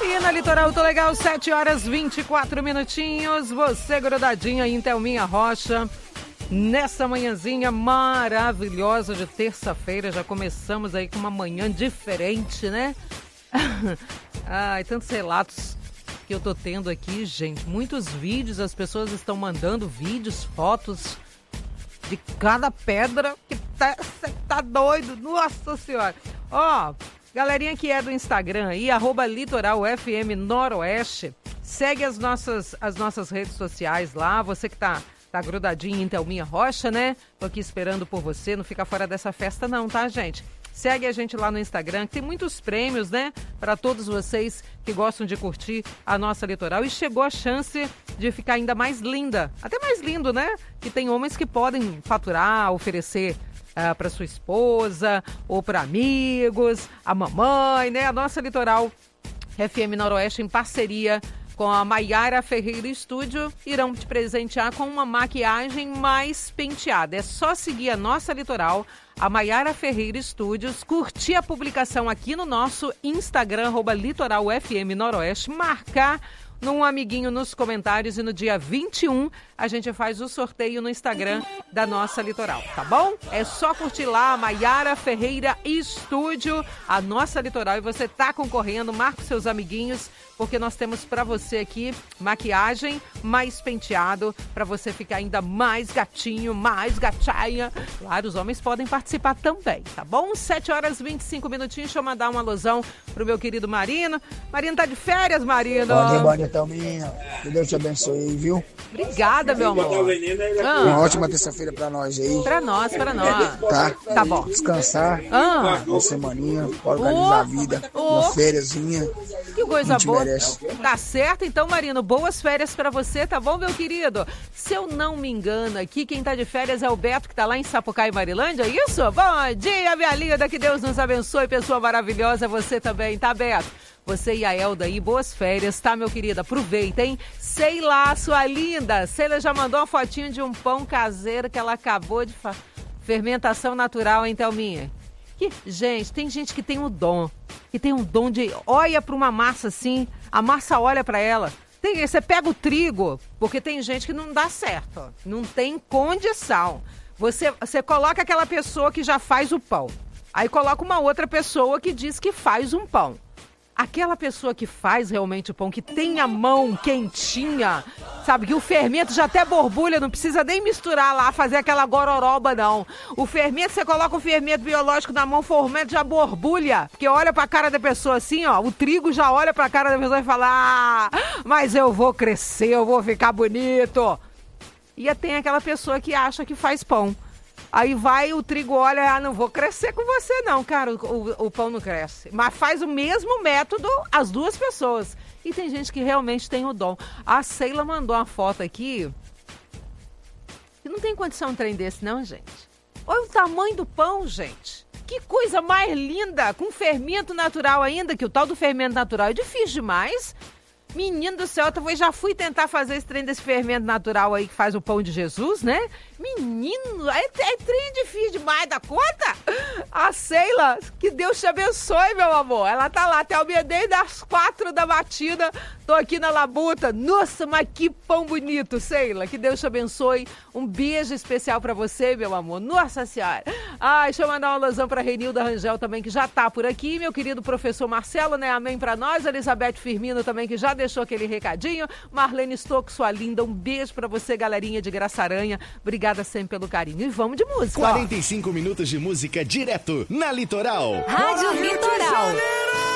E na Litoral Tô Legal, 7h24. Você grudadinha aí em Thelminha Rocha. Nessa manhãzinha maravilhosa de terça-feira. Já começamos aí com uma manhã diferente, né? Ai, tantos relatos que eu tô tendo aqui, gente. Muitos vídeos, as pessoas estão mandando vídeos, fotos de cada pedra que tá doido. Nossa Senhora. Ó, galerinha que é do Instagram aí, @litoralfmnoroeste, segue as nossas redes sociais lá. Você que tá grudadinho em Thelminha Rocha, né? Tô aqui esperando por você, não fica fora dessa festa não, tá, gente? Segue a gente lá no Instagram, que tem muitos prêmios, né? Para todos vocês que gostam de curtir a nossa litoral. E chegou a chance de ficar ainda mais linda, até mais lindo, né? Que tem homens que podem faturar, oferecer para sua esposa ou para amigos, a mamãe, né? A nossa Litoral FM Noroeste, em parceria com a Maiara Ferreira Estúdio, irão te presentear com uma maquiagem mais penteada. É só seguir a nossa Litoral, a Maiara Ferreira Estúdios, curtir a publicação aqui no nosso Instagram, @litoralfmnoroeste, marcar num amiguinho nos comentários, e no dia 21 a gente faz o sorteio no Instagram da nossa Litoral, tá bom? É só curtir lá a Maiara Ferreira Estúdio, a nossa Litoral, e você tá concorrendo. Marca os seus amiguinhos, porque nós temos pra você aqui maquiagem mais penteado, pra você ficar ainda mais gatinho, mais gatinha. Claro, os homens podem participar também, tá bom? 7h25. Deixa eu mandar uma alusão pro meu querido Marino. Marino tá de férias, Marino. Bom dia, Thelminha. Que Deus te abençoe aí, viu? Obrigada, meu amor. Uma ótima terça-feira pra nós aí. Pra nós. Tá? Tá bom. Descansar. Uma semaninha, organizar a vida. Uma fériasinha. Que coisa boa. Merece. Tá certo, então, Marino, boas férias pra você, tá bom, meu querido? Se eu não me engano aqui, quem tá de férias é o Beto, que tá lá em Sapucaí, Marilândia, é isso? Bom dia, minha linda, que Deus nos abençoe, pessoa maravilhosa, você também, tá, Beto? Você e a Elda aí, boas férias, tá, meu querido? Aproveita, hein? Sheila, sua linda. Sheila já mandou uma fotinho de um pão caseiro que ela acabou de fermentação natural, hein, Thelminha? Gente, tem gente que tem um dom. Que tem um dom de... Olha para uma massa assim, a massa olha para ela. Você pega o trigo, porque tem gente que não dá certo. Não tem condição. Você coloca aquela pessoa que já faz o pão. Aí coloca uma outra pessoa que diz que faz um pão. Aquela pessoa que faz realmente o pão, que tem a mão quentinha, sabe, que o fermento já até borbulha, não precisa nem misturar lá, fazer aquela gororoba, não. O fermento, você coloca o fermento biológico na mão, o fermento já borbulha, porque olha pra cara da pessoa assim, ó, o trigo já olha pra cara da pessoa e fala, mas eu vou crescer, eu vou ficar bonito. E tem aquela pessoa que acha que faz pão. Aí vai, o trigo olha, não vou crescer com você não, cara, o pão não cresce. Mas faz o mesmo método as duas pessoas. E tem gente que realmente tem o dom. A Sheila mandou uma foto aqui, que não tem condição de um trem desse não, gente. Olha o tamanho do pão, gente. Que coisa mais linda, com fermento natural ainda, que o tal do fermento natural é difícil demais. Menino do céu, eu já fui tentar fazer esse trem desse fermento natural aí que faz o pão de Jesus, né? Menino, é trem difícil demais da conta. A Sheila, que Deus te abençoe, meu amor. Ela tá lá até o meio desde as 4 da batida. Tô aqui na labuta. Nossa, mas que pão bonito, Sheila. Que Deus te abençoe. Um beijo especial pra você, meu amor. Nossa Senhora. Deixa eu mandar uma alusão pra Renilda Rangel também, que já tá por aqui. Meu querido professor Marcelo, né? Amém pra nós. Elizabeth Firmino também, que já deixou aquele recadinho. Marlene Stocco, sua linda. Um beijo pra você, galerinha de Graçaranha. Obrigada sempre pelo carinho. E vamos de música. 45 minutos de música direto na Litoral. Rádio Litoral.